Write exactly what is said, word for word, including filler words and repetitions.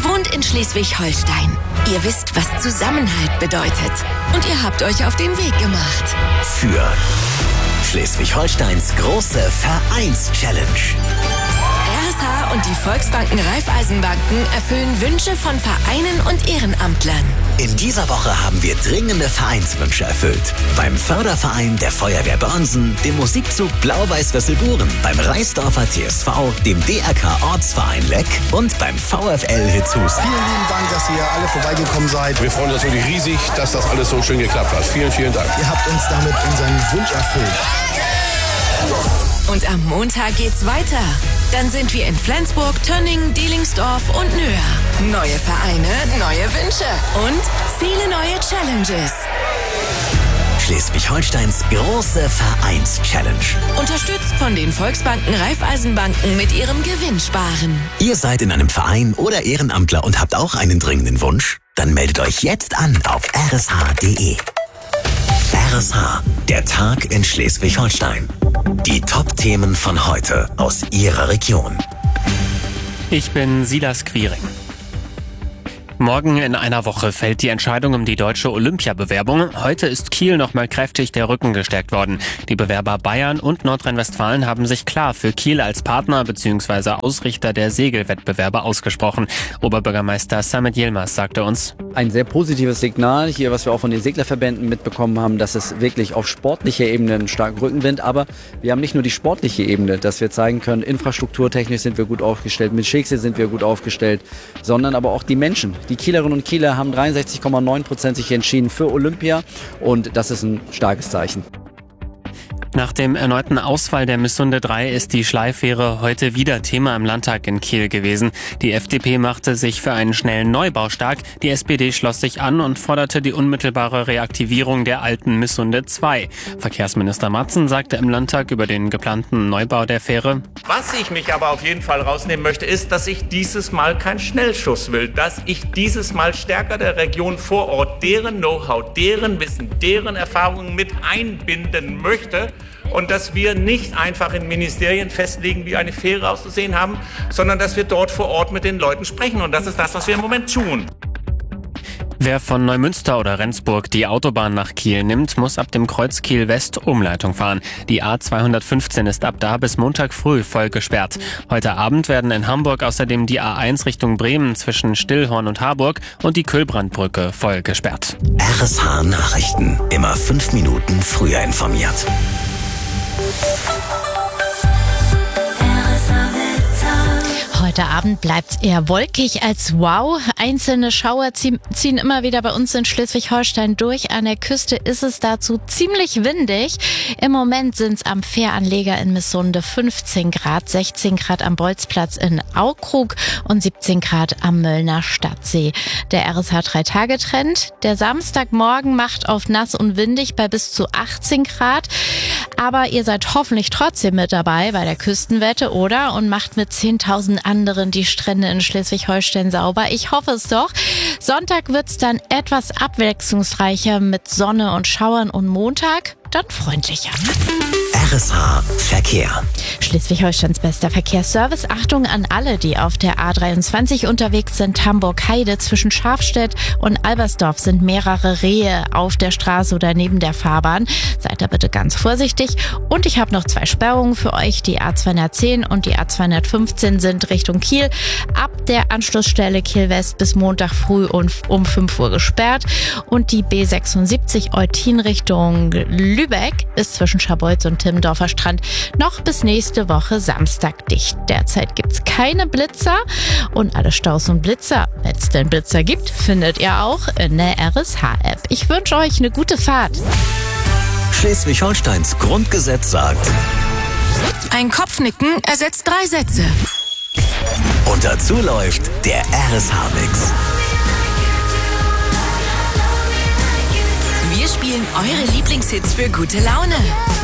wohnt in Schleswig-Holstein. Ihr wisst, was Zusammenhalt bedeutet. Und ihr habt euch auf den Weg gemacht. Für Schleswig-Holsteins große Vereins-Challenge. R S H und die Volksbanken Raiffeisenbanken erfüllen Wünsche von Vereinen und Ehrenamtlern. In dieser Woche haben wir dringende Vereinswünsche erfüllt. Beim Förderverein der Feuerwehr Börnsen, dem Musikzug Blau-Weiß-Wesselburen, beim Reisdorfer T S V, dem D R K-Ortsverein Leck und beim VfL Hitzhus. Vielen lieben Dank, dass ihr alle vorbeigekommen seid. Wir freuen uns wirklich riesig, dass das alles so schön geklappt hat. Vielen, vielen Dank. Ihr habt uns damit unseren Wunsch erfüllt. Und am Montag geht's weiter. Dann sind wir in Flensburg, Tönning, Delingsdorf und Nöhr. Neue Vereine, neue Wünsche und viele neue Challenges. Schleswig-Holsteins große Vereins-Challenge. Unterstützt von den Volksbanken Raiffeisenbanken mit ihrem Gewinnsparen. Ihr seid in einem Verein oder Ehrenamtler und habt auch einen dringenden Wunsch? Dann meldet euch jetzt an auf r s h punkt d e. R S H, der Tag in Schleswig-Holstein. Die Top-Themen von heute aus Ihrer Region. Ich bin Silas Quiring. Morgen in einer Woche fällt die Entscheidung um die deutsche Olympiabewerbung. Heute ist Kiel nochmal kräftig der Rücken gestärkt worden. Die Bewerber Bayern und Nordrhein-Westfalen haben sich klar für Kiel als Partner bzw. Ausrichter der Segelwettbewerbe ausgesprochen. Oberbürgermeister Samet Yilmaz sagte uns: Ein sehr positives Signal hier, was wir auch von den Seglerverbänden mitbekommen haben, dass es wirklich auf sportlicher Ebene einen starken Rückenwind. Aber wir haben nicht nur die sportliche Ebene, dass wir zeigen können, infrastrukturtechnisch sind wir gut aufgestellt, mit Schicksal sind wir gut aufgestellt, sondern aber auch die Menschen. Die Kielerinnen und Kieler haben dreiundsechzig Komma neun Prozent sich entschieden für Olympia und das ist ein starkes Zeichen. Nach dem erneuten Ausfall der Missunde drei ist die Schleifähre heute wieder Thema im Landtag in Kiel gewesen. Die F D P machte sich für einen schnellen Neubau stark. Die S P D schloss sich an und forderte die unmittelbare Reaktivierung der alten Missunde zwei. Verkehrsminister Matzen sagte im Landtag über den geplanten Neubau der Fähre: Was ich mich aber auf jeden Fall rausnehmen möchte, ist, dass ich dieses Mal keinen Schnellschuss will. Dass ich dieses Mal stärker der Region vor Ort, deren Know-how, deren Wissen, deren Erfahrungen mit einbinden möchte. Und dass wir nicht einfach in Ministerien festlegen, wie eine Fähre auszusehen haben, sondern dass wir dort vor Ort mit den Leuten sprechen. Und das ist das, was wir im Moment tun. Wer von Neumünster oder Rendsburg die Autobahn nach Kiel nimmt, muss ab dem Kreuz Kiel West Umleitung fahren. Die A zweihundertfünfzehn ist ab da bis Montag früh voll gesperrt. Heute Abend werden in Hamburg außerdem die A eins Richtung Bremen zwischen Stillhorn und Harburg und die Kühlbrandbrücke voll gesperrt. R S H Nachrichten. Immer fünf Minuten früher informiert. Heute Abend bleibt's eher wolkig als wow. Einzelne Schauer ziehen immer wieder bei uns in Schleswig-Holstein durch. An der Küste ist es dazu ziemlich windig. Im Moment sind's am Fähranleger in Missunde fünfzehn Grad, sechzehn Grad am Bolzplatz in Aukrug und siebzehn Grad am Möllner Stadtsee. Der R S H drei Tage Trend. Der Samstagmorgen macht auf nass und windig bei bis zu achtzehn Grad. Aber ihr seid hoffentlich trotzdem mit dabei bei der Küstenwette, oder? Und macht mit zehntausend anderen die Strände in Schleswig-Holstein sauber. Ich hoffe es doch. Sonntag wird's dann etwas abwechslungsreicher mit Sonne und Schauern und Montag dann freundlicher. R S H Verkehr. Schleswig-Holsteins bester Verkehrsservice. Achtung an alle, die auf der A dreiundzwanzig unterwegs sind. Hamburg-Heide zwischen Schafstedt und Albersdorf sind mehrere Rehe auf der Straße oder neben der Fahrbahn. Seid da bitte ganz vorsichtig. Und ich habe noch zwei Sperrungen für euch. Die A zweihundertzehn und die A zweihundertfünfzehn sind Richtung Kiel ab der Anschlussstelle Kiel West bis Montag früh um fünf Uhr gesperrt. Und die B sechsundsiebzig Eutin Richtung Lübeck ist zwischen Scharbeutz und Timmendorfer Strand noch bis nächste Woche Samstag dicht. Derzeit gibt's keine Blitzer und alle Staus und Blitzer, wenn es denn Blitzer gibt, findet ihr auch in der R S H-App. Ich wünsche euch eine gute Fahrt. Schleswig-Holsteins Grundgesetz sagt: Ein Kopfnicken ersetzt drei Sätze. Und dazu läuft der R S H-Mix. Wir spielen eure Lieblingshits für gute Laune.